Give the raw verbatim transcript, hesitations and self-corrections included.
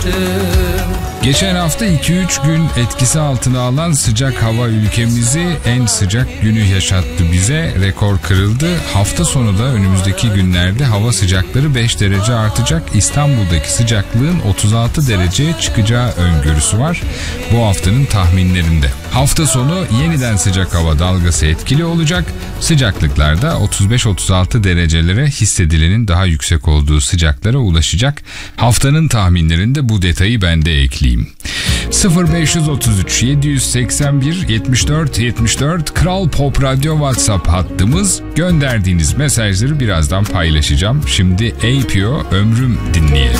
Geçen hafta iki üç gün etkisi altına alan sıcak hava ülkemizi en sıcak günü yaşattı bize. Rekor kırıldı. Hafta sonu da önümüzdeki günlerde hava sıcakları beş derece artacak. İstanbul'daki sıcaklığın otuz altı dereceye çıkacağı öngörüsü var bu haftanın tahminlerinde. Hafta sonu yeniden sıcak hava dalgası etkili olacak. Sıcaklıklarda otuz beş otuz altı derecelere, hissedilenin daha yüksek olduğu sıcaklara ulaşacak. Haftanın tahminlerinde bu detayı ben de ekleyeyim. sıfır beş otuz üç yedi seksen bir yetmiş dört yetmiş dört Kral Pop Radyo WhatsApp hattımız. Gönderdiğiniz mesajları birazdan paylaşacağım. Şimdi A P O Ömrüm dinleyelim.